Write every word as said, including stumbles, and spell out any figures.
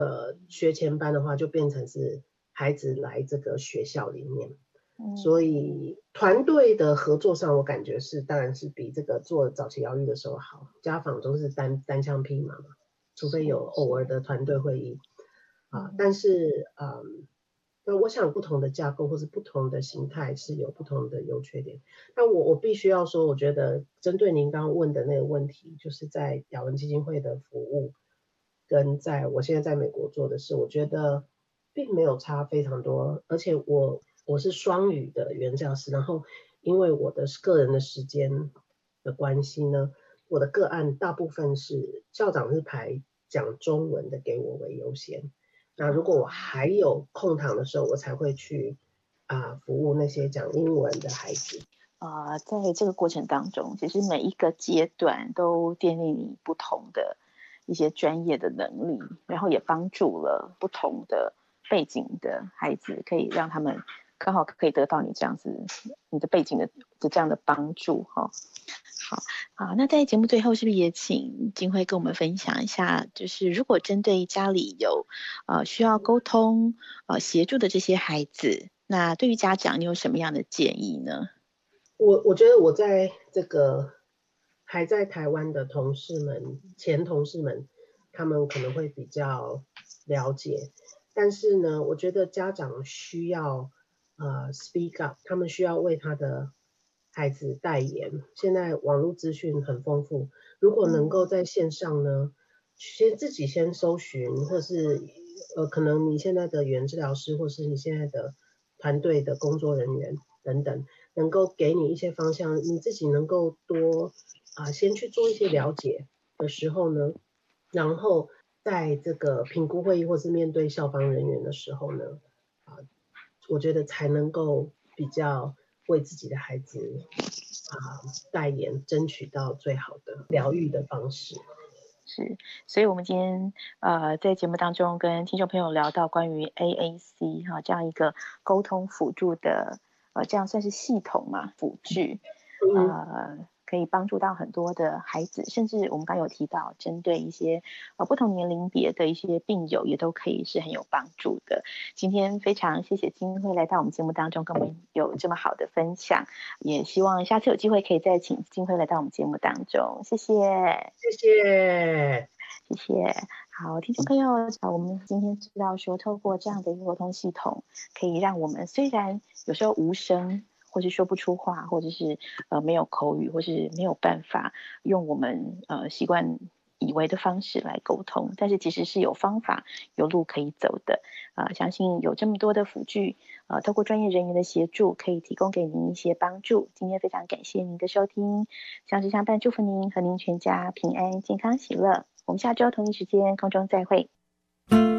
学前班的话就变成是孩子来这个学校里面，所以团队的合作上我感觉是当然是比这个做早期疗愈的时候好，家访都是单单枪匹马嘛，除非有偶尔的团队会议啊，但是嗯，我想不同的架构或是不同的形态是有不同的优缺点，但我我必须要说，我觉得针对您刚刚问的那个问题，就是在雅文基金会的服务跟在我现在在美国做的事，我觉得并没有差非常多，而且我我是双语的原教师，然后因为我的个人的时间的关系呢，我的个案大部分是校长是排讲中文的给我为优先，那如果我还有空档的时候，我才会去啊、服务那些讲英文的孩子。 呃，在这个过程当中，其实每一个阶段都奠定你不同的一些专业的能力，然后也帮助了不同的背景的孩子，可以让他们刚好可以得到你这样子你的背景的的这样的帮助哈。好啊，那在节目最后，是不是也请金辉跟我们分享一下，就是如果针对家里有呃需要沟通呃协助的这些孩子，那对于家长你有什么样的建议呢？ 我我觉得我在这个还在台湾的同事们、前同事们，他们可能会比较了解，但是呢，我觉得家长需要呃 speak up，他们需要为他的孩子代言。现在网络资讯很丰富，如果能够在线上呢，先自己先搜寻，或是呃，可能你现在的语言治疗师，或是你现在的团队的工作人员等等。能够给你一些方向，你自己能够多啊、呃先去做一些了解的时候呢，然后在这个评估会议或是面对校方人员的时候呢，啊、呃我觉得才能够比较为自己的孩子啊、呃代言，争取到最好的疗愈的方式。 是，所以我们今天呃在节目当中跟听众朋友聊到关于 A A C 哈、这样一个沟通辅助的呃这样算是系统嘛辅具， 嗯， 呃可以帮助到很多的孩子，甚至我们刚有提到针对一些呃不同年龄别的一些病友也都可以是很有帮助的。今天非常谢谢金辉来到我们节目当中跟我们有这么好的分享，也希望下次有机会可以再请金辉来到我们节目当中，谢谢。 谢谢。 谢谢。好，听众朋友，我们今天知道说，透过这样的一个沟通系统，可以让我们虽然有时候无声，或是说不出话，或者是呃没有口语，或是没有办法用我们呃习惯以为的方式来沟通，但是其实是有方法、有路可以走的。啊、呃，相信有这么多的辅具，呃，透过专业人员的协助，可以提供给您一些帮助。今天非常感谢您的收听，相知相伴，祝福您和您全家平安、健康、喜乐。我们下周同一时间空中再会。